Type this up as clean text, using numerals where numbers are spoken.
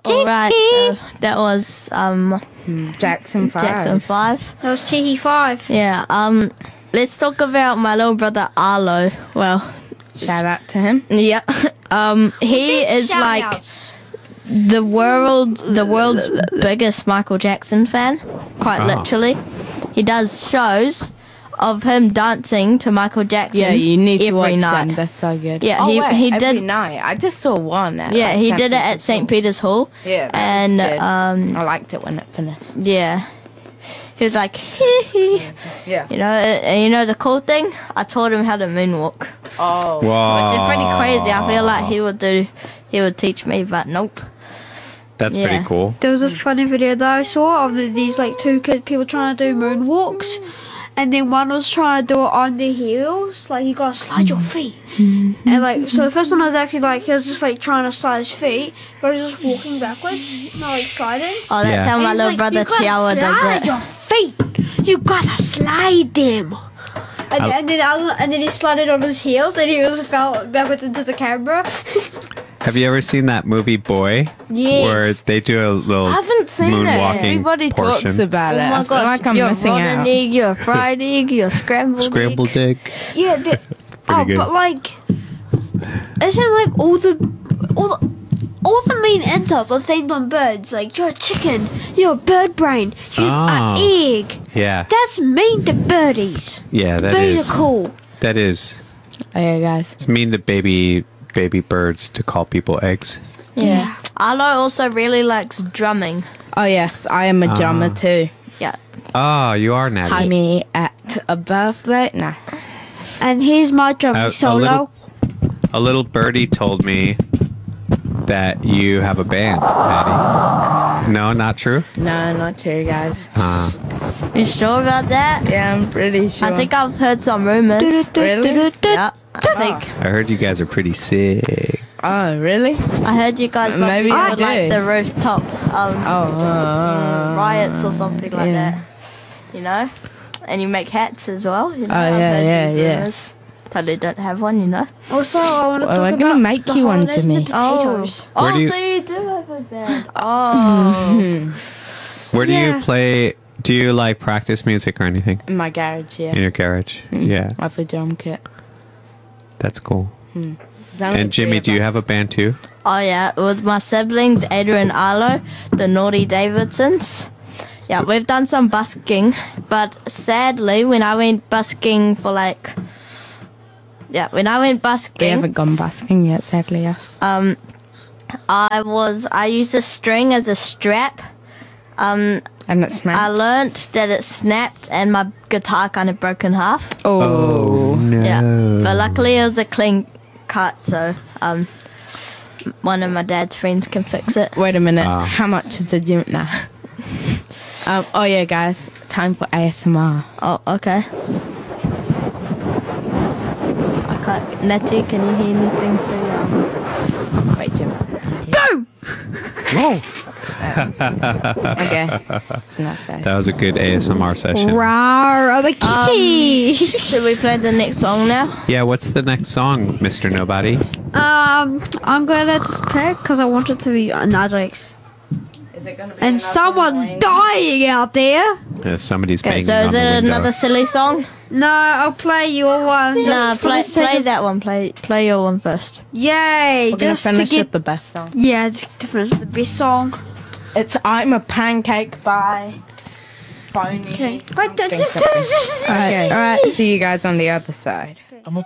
Alright, so that was Jackson 5. Jackson 5. That was Cheeky 5. Yeah, let's talk about my little brother Arlo. Well, Shout out to him. yeah. He is like Shout-outs. the world's biggest Michael Jackson fan, quite literally. He does shows of him dancing to Michael Jackson. Yeah, you need to watch every night. them. They're so good. Yeah, oh, he every did. night. I just saw one. At, Yeah, like, he St. did it at Peter's St. Hall. Peter's Hall. Yeah, that and was good. I liked it when it finished. yeah, he was like, hee hee. Yeah. You know the cool thing? I taught him how to moonwalk, Oh. which is pretty crazy. I feel like he would teach me, but nope. That's Yeah. pretty cool. There was this funny video that I saw of these like two people trying to do moonwalks, and then one was trying to do it on their heels, like you gotta slide your feet, and like so the first one was actually like he was just like trying to slide his feet, but he was just walking backwards, not like sliding. Oh, that's Yeah. how my He's little like, brother "You gotta Chihuahua does slide it. your feet. You gotta slide them. And then he slid on his heels, and he was fell backwards into the camera. Have you ever seen that movie Boy? Yes. Where they do a little I haven't seen it. moonwalking Everybody portion. talks about Oh it. I my feel gosh, like I'm you're missing rotten out. egg, you're fried egg, you're scrambled Scrambled egg. egg. Yeah, pretty good. but like, isn't like all the main insults are themed on birds? Like you're a chicken, you're a bird brain, you're an Oh. egg. Yeah. That's mean to birdies. Yeah, that Birds is. are cool. That is. Okay, guys. It's mean to baby birds to call people eggs. Yeah. Arlo also really likes drumming. Oh, yes. I am a drummer, too. Yeah. Oh, you are Natty. Hi, me at a birthday. Nah. And here's my drumming A solo. little birdie told me that you have a band, Natty. No, not true? No, not true, guys. You sure about that? Yeah, I'm pretty sure. I think I've heard some rumors. Really? Yeah, I think. I heard you guys are pretty sick. Oh, really? I heard you guys Maybe maybe I would like do. the rooftop Oh. riots or something like Yeah. that. You know? And you make hats as well. You know? Oh, I've yeah, heard yeah, these yeah. rumors. Totally don't have one, you know? Also, I want to Well, talk we're about gonna make the you one, holidays and Jimmy. the potatoes. Oh, Where do you- so you do have a band. Oh. Where do you Yeah. play? Do you like practice music or anything In my garage, yeah. in your garage? Yeah, I have a drum kit. that's cool. There's only And Jimmy, three of do you us. have a band too? Oh yeah, with my siblings, Adrian and Arlo, the Naughty Davidsons. Yeah, we've done some busking, but sadly, when I went busking for like, when I went We busking, haven't gone busking yet, sadly, yes. I used a string as a strap. And it's I snapped. learnt that it snapped and my guitar kind of broke in half. Oh. no! Yeah, but luckily it was a clean cut, so one of my dad's friends can fix it. Wait a minute. Ah. How much is the gym now? Oh, yeah, guys. Time for ASMR. Oh, okay. I can't. Nettie, can you hear anything through? Wait, Jimmy. Whoa! Okay. It's not fast. That was a good ASMR session. Rawr, I'm a kitty. Should we play the next song now? Yeah, what's the next song, Mr. Nobody? I'm gonna just pick because I want it to be Nadrix. Is it gonna be And someone's dying out there. Somebody's Okay, banging so on is the it window. another silly song? No, I'll play your one. just Nah, for the play sake of- that one. Play your one first. Yay! We're gonna just to finish get with the best song. just to finish the best song. It's I'm a Pancake by Phony. Okay. something, something. Okay, alright. See you guys on the other side.